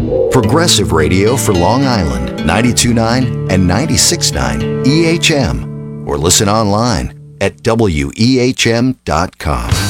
Progressive radio for Long Island, 92.9 and 96.9 EHM. Or listen online at wehm.com.